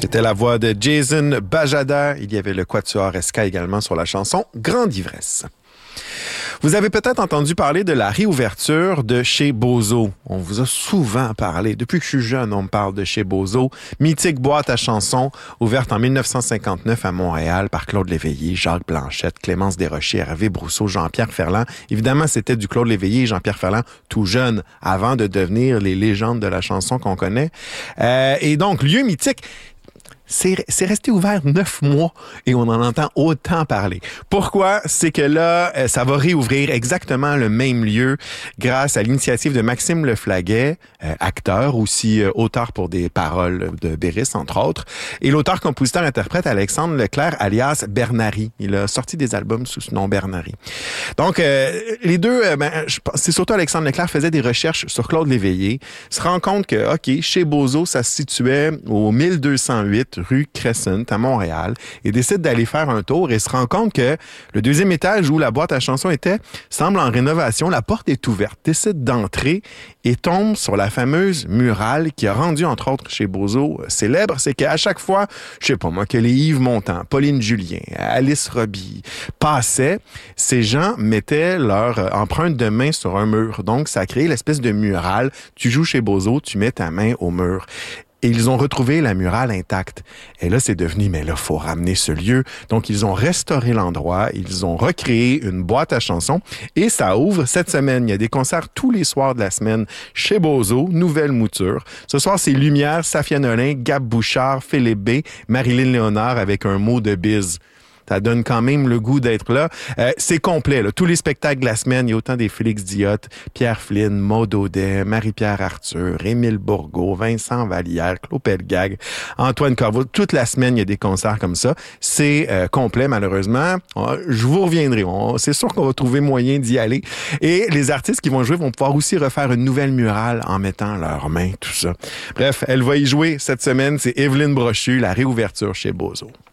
C'était la voix de Jason Bajada. Il y avait le Quatuor Esca également sur la chanson Grande Ivresse. Vous avez peut-être entendu parler de la réouverture de chez Bozo. On vous a souvent parlé. Depuis que je suis jeune, on me parle de chez Bozo. Mythique boîte à chansons, ouverte en 1959 à Montréal par Claude Léveillé, Jacques Blanchette, Clémence Desrochers, Hervé Brousseau, Jean-Pierre Ferland. Évidemment, c'était du Claude Léveillé et Jean-Pierre Ferland tout jeune, avant de devenir les légendes de la chanson qu'on connaît. Et donc, lieu mythique. C'est resté ouvert 9 mois et on en entend autant parler. Pourquoi? C'est que là, ça va réouvrir exactement le même lieu grâce à l'initiative de Maxime Leflaguet, acteur, aussi auteur pour des paroles de Béris, entre autres, et l'auteur-compositeur-interprète Alexandre Leclerc, alias Bernary. Il a sorti des albums sous ce nom Bernary. Donc, les deux, c'est surtout Alexandre Leclerc faisait des recherches sur Claude Léveillé, se rend compte que, OK, chez Bozo, ça se situait au 1208 rue Crescent à Montréal et décide d'aller faire un tour et se rend compte que le deuxième étage où la boîte à chansons était semble en rénovation. La porte est ouverte, décide d'entrer et tombe sur la fameuse murale qui a rendu, entre autres, chez Bozo célèbre. C'est qu'à chaque fois, je sais pas moi, que les Yves Montand, Pauline Julien, Alice Roby passaient, ces gens mettaient leur empreinte de main sur un mur. Donc, ça a créé l'espèce de murale. Tu joues chez Bozo, tu mets ta main au mur. Et ils ont retrouvé la murale intacte. Et là, c'est devenu, mais là, faut ramener ce lieu. Donc, ils ont restauré l'endroit, ils ont recréé une boîte à chansons et ça ouvre cette semaine. Il y a des concerts tous les soirs de la semaine chez Bozo, nouvelle mouture. Ce soir, c'est Lumière, Safia Nolin, Gab Bouchard, Philippe B, Marilyn Léonard avec un mot de bise. Ça donne quand même le goût d'être là. C'est complet, là. Tous les spectacles de la semaine, il y a autant des Félix Diot, Pierre Flynn, Maud Audet, Marie-Pierre Arthur, Émile Bourgault, Vincent Vallière, Claude Pelgag, Antoine Corveau. Toute la semaine, il y a des concerts comme ça. C'est complet, malheureusement. Je vous reviendrai. C'est sûr qu'on va trouver moyen d'y aller. Et les artistes qui vont jouer vont pouvoir aussi refaire une nouvelle murale en mettant leurs mains, tout ça. Bref, elle va y jouer cette semaine. C'est Evelyne Brochu, la réouverture chez Bozo.